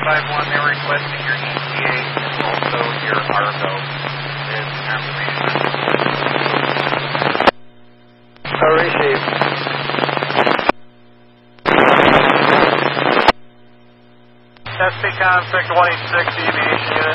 351, they were requesting your ETA and also your Argo as confirmation. Received. SPCON 6186 Aviation Unit.